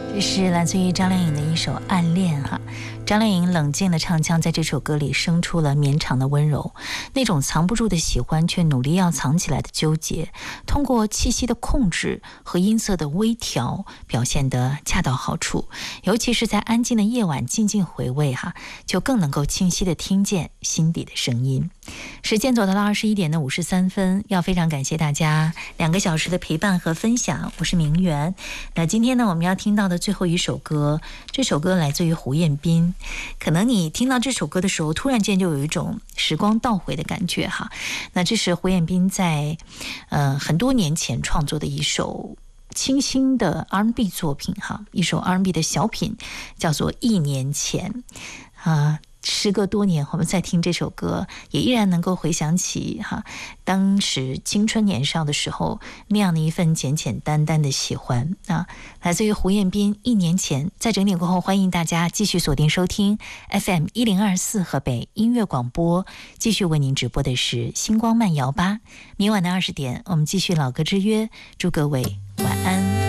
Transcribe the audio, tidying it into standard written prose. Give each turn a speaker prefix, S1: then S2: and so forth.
S1: 这是来自于张靓颖的一首《暗恋》哈。张靓颖冷静的唱腔在这首歌里生出了绵长的温柔，那种藏不住的喜欢却努力要藏起来的纠结，通过气息的控制和音色的微调表现得恰到好处。尤其是在安静的夜晚静静回味哈，就更能够清晰地听见心底的声音。时间走到了21点的53分，要非常感谢大家2个小时的陪伴和分享，我是明媛。那今天呢，我们要听到的最后一首歌，这首歌来自于胡彦斌。可能你听到这首歌的时候，突然间就有一种时光倒回的感觉哈。那这是胡彦斌在很多年前创作的一首清新的 R&B 作品哈，一首 R&B 的小品，叫做《1年前》时隔多年，我们再听这首歌，也依然能够回想起当时青春年少的时候那样的一份简简单单的喜欢来自于胡彦斌《1年前》。在整点过后，欢迎大家继续锁定收听 FM 1024河北音乐广播，继续为您直播的是星光慢摇吧。明晚的20点，我们继续老歌之约，祝各位晚安。